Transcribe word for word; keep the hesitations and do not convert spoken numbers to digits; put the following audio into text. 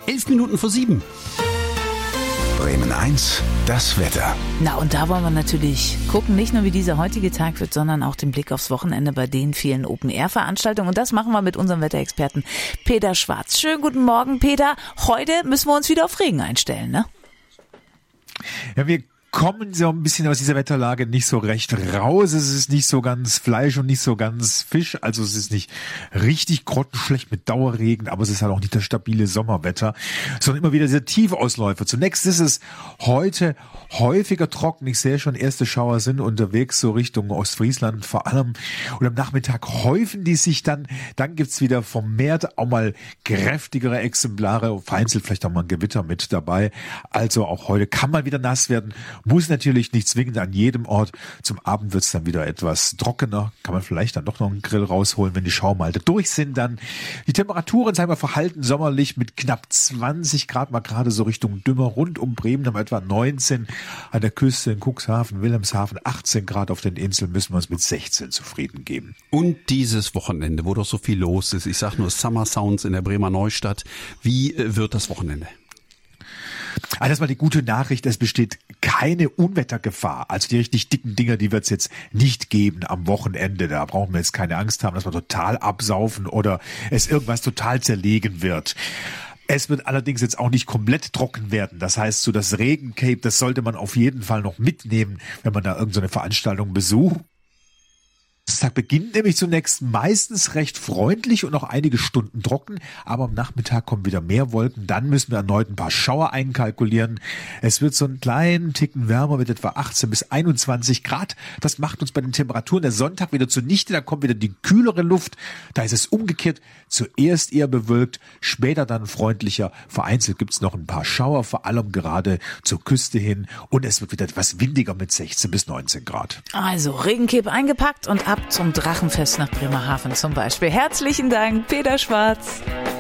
Elf Minuten vor sieben. Bremen eins, das Wetter. Na, und da wollen wir natürlich gucken, nicht nur wie dieser heutige Tag wird, sondern auch den Blick aufs Wochenende bei den vielen Open-Air-Veranstaltungen. Und das machen wir mit unserem Wetterexperten Peter Schwarz. Schönen guten Morgen, Peter. Heute müssen wir uns wieder auf Regen einstellen, ne? Ja, wir kommen so ein bisschen aus dieser Wetterlage nicht so recht raus. Es ist nicht so ganz Fleisch und nicht so ganz Fisch. Also es ist nicht richtig grottenschlecht mit Dauerregen, aber es ist halt auch nicht das stabile Sommerwetter, sondern immer wieder diese Tiefausläufe. Zunächst ist es heute häufiger trocken. Ich sehe schon, erste Schauer sind unterwegs, so Richtung Ostfriesland vor allem. Und am Nachmittag häufen die sich dann. Dann gibt's wieder vermehrt auch mal kräftigere Exemplare, vereinzelt vielleicht auch mal ein Gewitter mit dabei. Also auch heute kann man wieder nass werden. Muss natürlich nicht zwingend an jedem Ort. Zum Abend wird's dann wieder etwas trockener. Kann man vielleicht dann doch noch einen Grill rausholen, wenn die Schaumalte durch sind. Dann die Temperaturen, sagen wir, verhalten sommerlich mit knapp zwanzig Grad, mal gerade so Richtung Dümmer. Rund um Bremen haben wir etwa neunzehn. An der Küste in Cuxhaven, Wilhelmshaven achtzehn Grad. Auf den Inseln müssen wir uns mit sechzehn zufrieden geben. Und dieses Wochenende, wo doch so viel los ist. Ich sag nur Summer Sounds in der Bremer Neustadt. Wie wird das Wochenende? Also das war die gute Nachricht, es besteht keine Unwettergefahr. Also die richtig dicken Dinger, die wird es jetzt nicht geben am Wochenende. Da brauchen wir jetzt keine Angst haben, dass wir total absaufen oder es irgendwas total zerlegen wird. Es wird allerdings jetzt auch nicht komplett trocken werden. Das heißt, so das Regencape, das sollte man auf jeden Fall noch mitnehmen, wenn man da irgendeine Veranstaltung besucht. Der Tag beginnt nämlich zunächst meistens recht freundlich und noch einige Stunden trocken, aber am Nachmittag kommen wieder mehr Wolken, dann müssen wir erneut ein paar Schauer einkalkulieren. Es wird so einen kleinen Ticken wärmer mit etwa achtzehn bis einundzwanzig Grad. Das macht uns bei den Temperaturen der Sonntag wieder zunichte, da kommt wieder die kühlere Luft. Da ist es umgekehrt, zuerst eher bewölkt, später dann freundlicher. Vereinzelt gibt's noch ein paar Schauer, vor allem gerade zur Küste hin, und es wird wieder etwas windiger mit sechzehn bis neunzehn Grad. Also Regencape eingepackt und ab zum Drachenfest nach Bremerhaven zum Beispiel. Herzlichen Dank, Peter Schwarz.